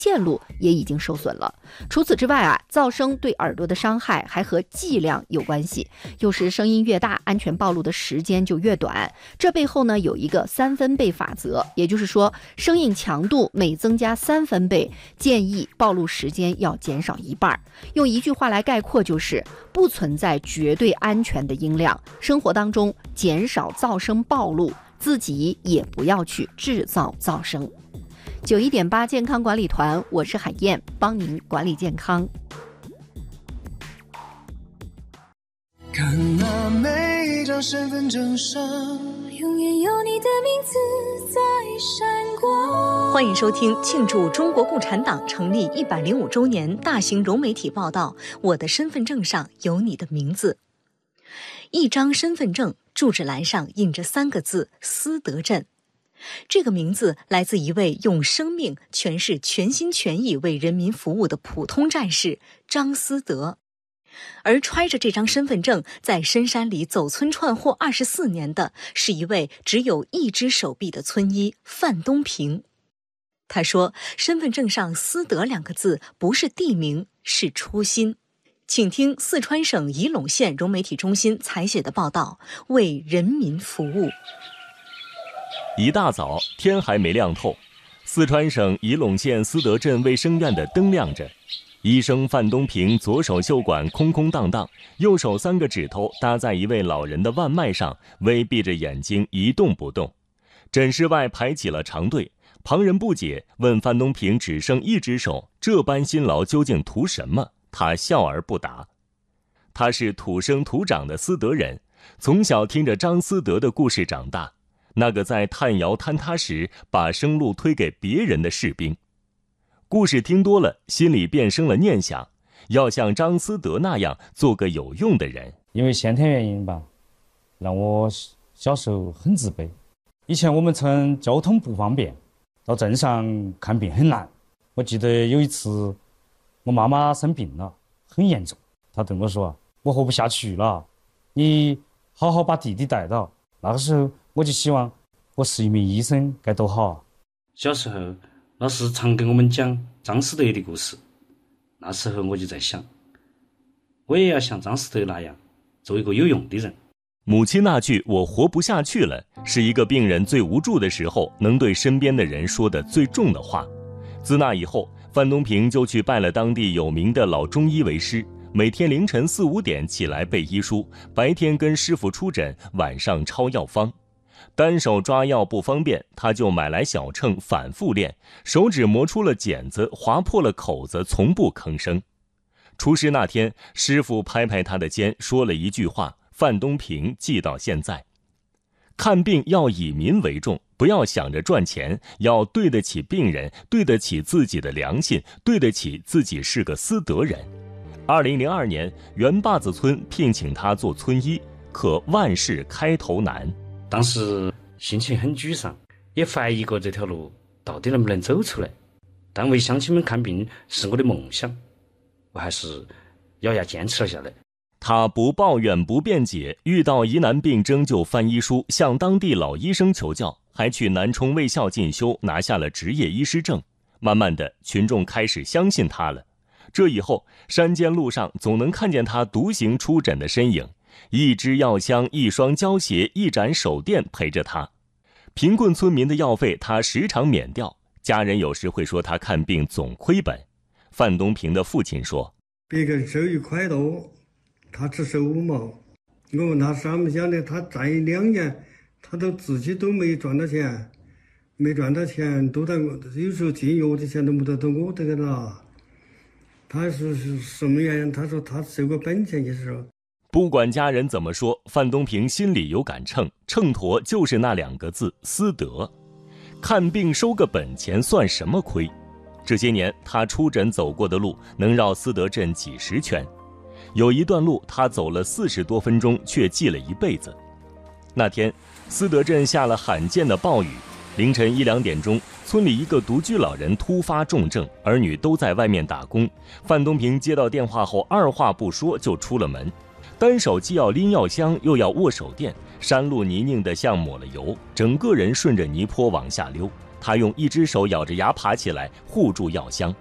线路也已经受损了。除此之外啊，噪声对耳朵的伤害还和剂量有关系，有时声音越大，安全暴露的时间就越短。这背后呢有一个3分贝法则，也就是说，声音强度每增加3分贝，建议暴露时间要减少1半。用一句话来概括就是，不存在绝对安全的音量，生活当中减少噪声暴露，自己也不要去制造噪声。91.8健康管理团，我是海燕，帮您管理健康。 看那每张身份证上， 永远有你的名字在闪光。 欢迎收听庆祝中国共产党成立105周年大型融媒体报道《我的身份证上有你的名字》。一张身份证住址栏上印着3个字“思德镇”，这个名字来自一位用生命诠释全心全意为人民服务的普通战士张思德。而揣着这张身份证在深山里走村串户24年的是一位只有1只手臂的村医范东平。他说，身份证上思德2个字不是地名，是初心。请听四川省仪陇县融媒体中心采写的报道，为人民服务。 一大早，天还没亮透，四川省仪陇县思德镇卫生院的灯亮着。医生范东平左手袖管空空荡荡，右手3个指头搭在一位老人的腕脉上，微闭着眼睛一动不动。诊室外排起了长队，旁人不解，问范东平只剩1只手，这般辛劳究竟图什么？他笑而不答。他是土生土长的思德人，从小听着张思德的故事长大，那个在炭窑坍塌时把生路推给别人的士兵。故事听多了，心里便生了念想，要像张思德那样做个有用的人。 因为先天原因吧，让我小时候很自卑。以前我们村交通不方便，到镇上看病很难。我记得有一次我妈妈生病了，很严重，她对我说，我活不下去了，你好好把弟弟带到。那个时候我就希望我是一名医生该多好啊。 小时候老师常给我们讲张思德的故事，那时候我就在想，我也要像张思德那样做一个有用的人。 母亲那句我活不下去了，是一个病人最无助的时候能对身边的人说的最重的话。自那以后，范东平就去拜了当地有名的老中医为师，每天凌晨4、5点起来背医书，白天跟师傅出诊，晚上抄药方。单手抓药不方便，他就买来小秤反复练，手指磨出了茧子，划破了口子，从不吭声。出师那天，师傅拍拍他的肩，说了一句话，范东平记到现在：看病要以民为重，不要想着赚钱，要对得起病人，对得起自己的良心，对得起自己是个思德人。2002年，袁坝子村聘请他做村医，可万事开头难。 当时心情很沮丧，也怀疑过这条路到底能不能走出来，但为乡亲们看病是我的梦想，我还是咬牙坚持了下来。 他不抱怨不辩解，遇到疑难病症就翻医书，向当地老医生求教，还去南充卫校进修，拿下了执业医师证。慢慢的，群众开始相信他了。这以后，山间路上总能看见他独行出诊的身影，一支药箱，一双胶鞋，一盏手电陪着他。贫困村民的药费他时常免掉，家人有时会说他看病总亏本。范东平的父亲说， 别个收1块多，他只收5毛。我问他想不想的，他在2年他自己都没赚到钱，没赚到钱都在我，有时候进药的钱都没得到我这个拿。他说是什么原因？他说他收个本钱就是说。 不管家人怎么说，范东平心里有杆秤，秤砣就是那2个字思德。看病收个本钱算什么亏？这些年他出诊走过的路能绕思德镇几10圈，有一段路他走了40多分钟，却记了一辈子。那天思德镇下了罕见的暴雨，凌晨1、2点钟，村里一个独居老人突发重症，儿女都在外面打工。范东平接到电话后，二话不说就出了门，单手既要拎药箱，又要握手电，山路泥泞得像抹了油，整个人顺着泥坡往下溜。 他用一只手咬着牙爬起来护住药箱。